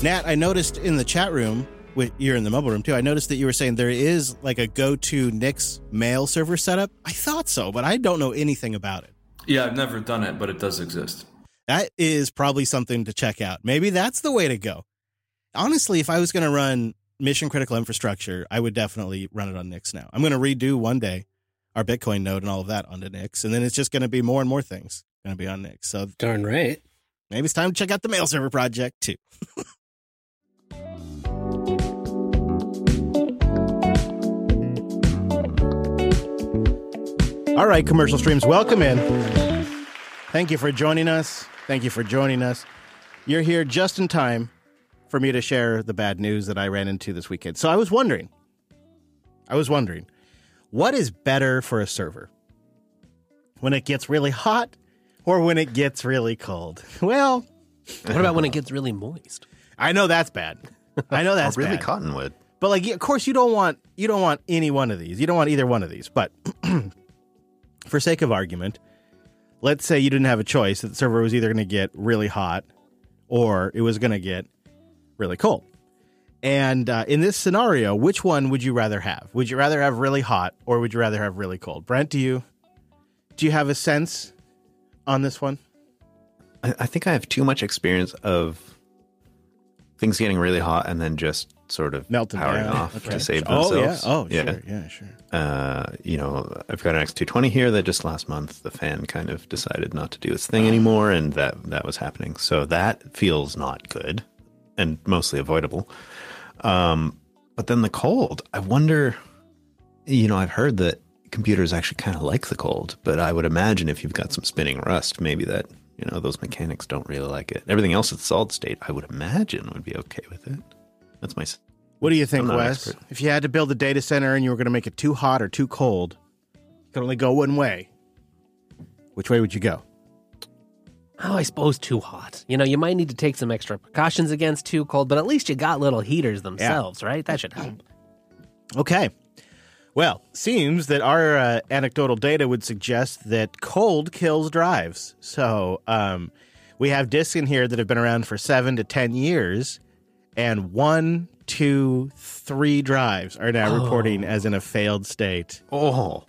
Nat, I noticed in the chat room, you're in the mobile room too, I noticed that you were saying there is like a go-to Nix mail server setup. I thought so, but I don't know anything about it. Yeah, I've never done it, but it does exist. That is probably something to check out. Maybe that's the way to go. Honestly, if I was going to run mission critical infrastructure, I would definitely run it on Nix now. I'm going to redo one day our Bitcoin node and all of that onto Nix, and then it's just going to be more and more things going to be on Nix. So darn right. Maybe it's time to check out the mail server project too. All right, commercial streams, welcome in. Thank you for joining us. You're here just in time for me to share the bad news that I ran into this weekend. So I was wondering, what is better for a server? When it gets really hot or when it gets really cold? Well, what about when it gets really moist? I know that's bad. Really bad. Cottonwood. But like, of course, you don't want any one of these. You don't want either one of these. But for sake of argument, let's say you didn't have a choice, that the server was either going to get really hot or it was going to get really cold. And in this scenario, which one would you rather have? Would you rather have really hot or would you rather have really cold? Brent, do you have a sense on this one? I think I have too much experience of things getting really hot and then just sort of melting powering off to save themselves. Sure. I've got an X220 here that just last month the fan kind of decided not to do its thing anymore, and that was happening. So that feels not good and mostly avoidable. But then the cold, I wonder, I've heard that computers actually kind of like the cold, but I would imagine if you've got some spinning rust, maybe that, those mechanics don't really like it. Everything else that's solid state, I would imagine would be okay with it. That's my... What do you think, Wes? If you had to build a data center and you were going to make it too hot or too cold, you could only go one way. Which way would you go? Oh, I suppose too hot. You might need to take some extra precautions against too cold, but at least you got little heaters themselves, right? That should help. Okay. Well, seems that our anecdotal data would suggest that cold kills drives. So we have disks in here that have been around for 7 to 10 years, and 1, 2, 3 drives are now reporting as in a failed state. On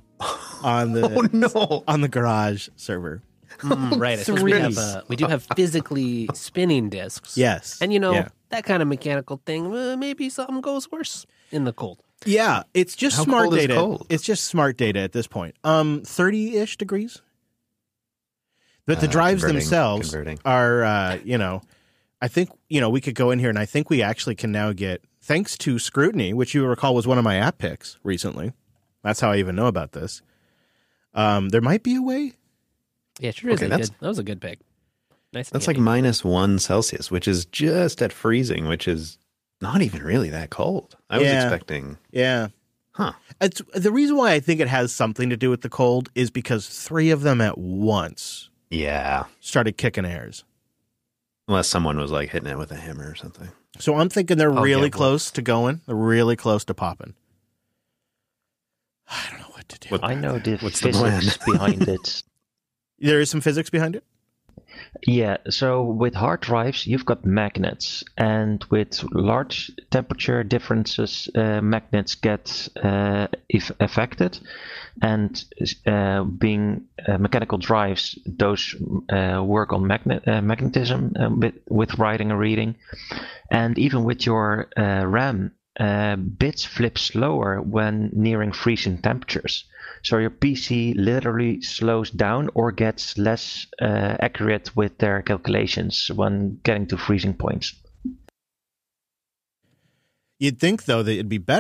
the garage server. Right. We do have physically spinning disks. Yes. And that kind of mechanical thing, maybe something goes worse in the cold. Yeah, it's just How smart cold is data. cold? It's just smart data at this point. 30-ish degrees. But the drives themselves are, I think, we could go in here and I think we actually can now get, thanks to Scrutiny, which you recall was one of my app picks recently. That's how I even know about this. There might be a way. Yeah, sure is. That was a good pick. Nice. That's like -1 Celsius, which is just at freezing, which is not even really that cold. I was expecting. Yeah. Huh. It's the reason why I think it has something to do with the cold is because 3 of them at once. Yeah. Started kicking airs. Unless someone was like hitting it with a hammer or something. So I'm thinking they're really close to going. They're really close to popping. I don't know what to do. I know the physics behind it. There is some physics behind it? Yeah, so with hard drives, you've got magnets, and with large temperature differences, magnets get affected, and being mechanical drives, those work on magnetism with writing and reading, and even with your RAM, bits flip slower when nearing freezing temperatures. So your PC literally slows down or gets less accurate with their calculations when getting to freezing points. You'd think, though, that it'd be better